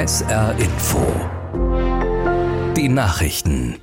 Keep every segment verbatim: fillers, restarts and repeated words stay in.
S R Info. Die Nachrichten.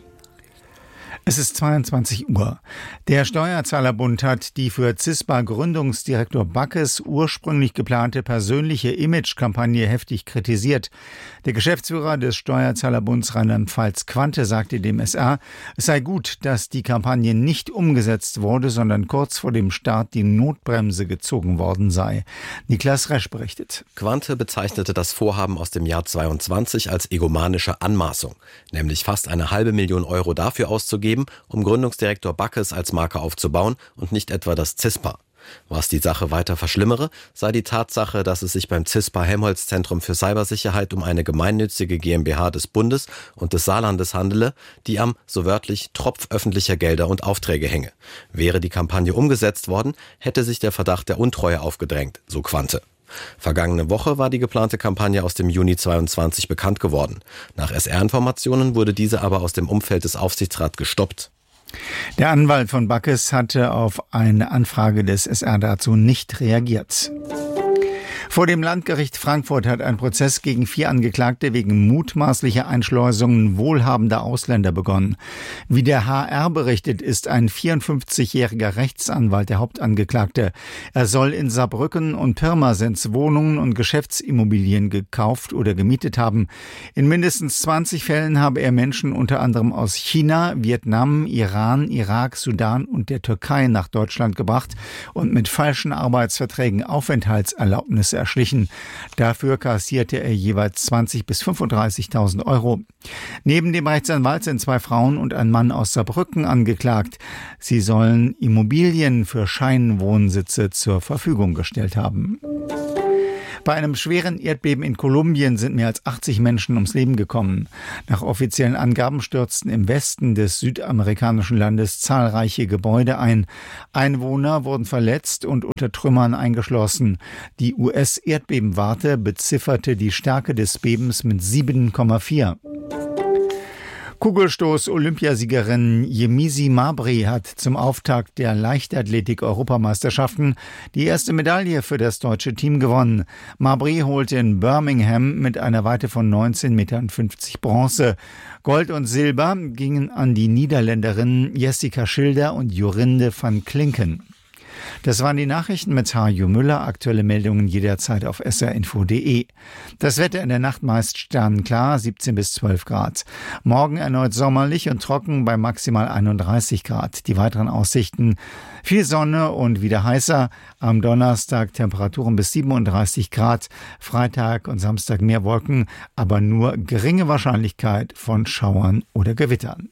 Es ist zweiundzwanzig Uhr. Der Steuerzahlerbund hat die für CISPA-Gründungsdirektor Backes ursprünglich geplante persönliche Image-Kampagne heftig kritisiert. Der Geschäftsführer des Steuerzahlerbunds Rheinland-Pfalz Quante sagte dem S R, es sei gut, dass die Kampagne nicht umgesetzt wurde, sondern kurz vor dem Start die Notbremse gezogen worden sei. Niklas Resch berichtet. Quante bezeichnete das Vorhaben aus dem Jahr zweiundzwanzig als egomanische Anmaßung, nämlich fast eine halbe Million Euro dafür auszugeben, um Gründungsdirektor Backes als Marke aufzubauen und nicht etwa das CISPA. Was die Sache weiter verschlimmere, sei die Tatsache, dass es sich beim CISPA-Helmholtz-Zentrum für Cybersicherheit um eine gemeinnützige GmbH des Bundes und des Saarlandes handele, die am, so wörtlich, Tropf öffentlicher Gelder und Aufträge hänge. Wäre die Kampagne umgesetzt worden, hätte sich der Verdacht der Untreue aufgedrängt, so Quante. Vergangene Woche war die geplante Kampagne aus dem Juni zweiundzwanzig bekannt geworden. Nach S R-Informationen wurde diese aber aus dem Umfeld des Aufsichtsrats gestoppt. Der Anwalt von Backes hatte auf eine Anfrage des S R dazu nicht reagiert. Vor dem Landgericht Frankfurt hat ein Prozess gegen vier Angeklagte wegen mutmaßlicher Einschleusungen wohlhabender Ausländer begonnen. Wie der H R berichtet, ist ein vierundfünfzigjähriger Rechtsanwalt der Hauptangeklagte. Er soll in Saarbrücken und Pirmasens Wohnungen und Geschäftsimmobilien gekauft oder gemietet haben. In mindestens zwanzig Fällen habe er Menschen unter anderem aus China, Vietnam, Iran, Irak, Sudan und der Türkei nach Deutschland gebracht und mit falschen Arbeitsverträgen Aufenthaltserlaubnisse erschlichen. Dafür kassierte er jeweils zwanzigtausend bis fünfunddreißigtausend Euro. Neben dem Rechtsanwalt sind zwei Frauen und ein Mann aus Saarbrücken angeklagt. Sie sollen Immobilien für Scheinwohnsitze zur Verfügung gestellt haben. Bei einem schweren Erdbeben in Kolumbien sind mehr als achtzig Menschen ums Leben gekommen. Nach offiziellen Angaben stürzten im Westen des südamerikanischen Landes zahlreiche Gebäude ein. Einwohner wurden verletzt und unter Trümmern eingeschlossen. Die U S-Erdbebenwarte bezifferte die Stärke des Bebens mit sieben Komma vier. Kugelstoß-Olympiasiegerin Yemisi Mabry hat zum Auftakt der Leichtathletik-Europameisterschaften die erste Medaille für das deutsche Team gewonnen. Mabry holte in Birmingham mit einer Weite von neunzehn Komma fünfzig Meter Bronze. Gold und Silber gingen an die Niederländerinnen Jessica Schilder und Jorinde van Klinken. Das waren die Nachrichten mit Harjo Müller. Aktuelle Meldungen jederzeit auf s r info punkt d e. Das Wetter in der Nacht meist sternenklar, siebzehn bis zwölf Grad. Morgen erneut sommerlich und trocken bei maximal einunddreißig Grad. Die weiteren Aussichten: viel Sonne und wieder heißer. Am Donnerstag Temperaturen bis siebenunddreißig Grad. Freitag und Samstag mehr Wolken, aber nur geringe Wahrscheinlichkeit von Schauern oder Gewittern.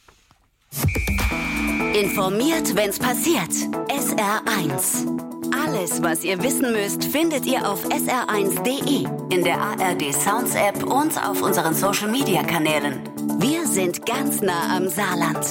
Informiert, wenn's passiert. S R eins. Alles, was ihr wissen müsst, findet ihr auf s r eins punkt d e, in der A R D Sounds App und auf unseren Social Media Kanälen. Wir sind ganz nah am Saarland.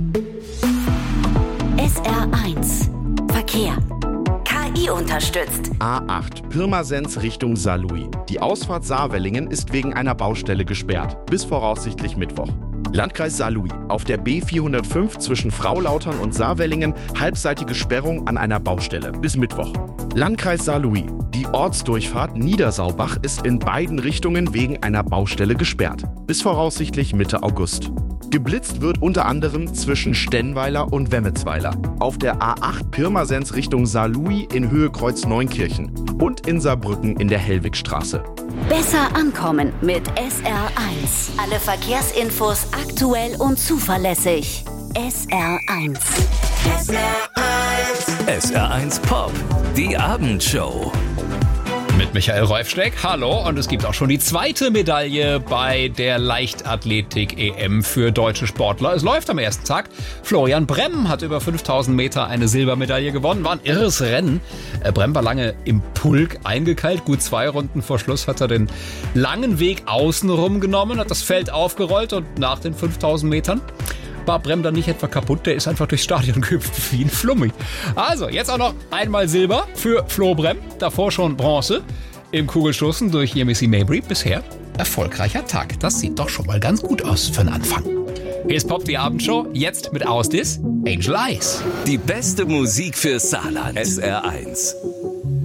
S R eins. Verkehr. K I unterstützt. A acht Pirmasens Richtung Saarlouis. Die Ausfahrt Saarwellingen ist wegen einer Baustelle gesperrt. Bis voraussichtlich Mittwoch. Landkreis Saarlouis. Auf der B vierhundertfünf zwischen Fraulautern und Saarwellingen halbseitige Sperrung an einer Baustelle. Bis Mittwoch. Landkreis Saarlouis. Die Ortsdurchfahrt Niedersaubach ist in beiden Richtungen wegen einer Baustelle gesperrt. Bis voraussichtlich Mitte August. Geblitzt wird unter anderem zwischen Stenweiler und Wemmetsweiler. Auf der A acht Pirmasens Richtung Saarlouis in Höhe Kreuz Neunkirchen. Und in Saarbrücken in der Hellwigstraße. Besser ankommen mit S R eins. Alle Verkehrsinfos aktuell und zuverlässig. S R eins. S R eins. S R eins Pop. Die Abendshow. Mit Michael Reufsteck, hallo, und es gibt auch schon die zweite Medaille bei der Leichtathletik-E M für deutsche Sportler. Es läuft am ersten Tag. Florian Bremm hat über fünftausend Meter eine Silbermedaille gewonnen, war ein irres Rennen. Bremm war lange im Pulk eingekeilt, gut zwei Runden vor Schluss hat er den langen Weg außenrum genommen, hat das Feld aufgerollt und nach den fünftausend Metern war Bremm dann nicht etwa kaputt, der ist einfach durchs Stadion gehüpft wie ein Flummi. Also, jetzt auch noch einmal Silber für Flo Bremm, davor schon Bronze im Kugelstoßen durch Yemisi Mabry. Bisher erfolgreicher Tag, das sieht doch schon mal ganz gut aus für den Anfang. Hier ist Pop, die Abendshow, jetzt mit Ausdis, Angel Eyes. Die beste Musik für Saarland. S R eins.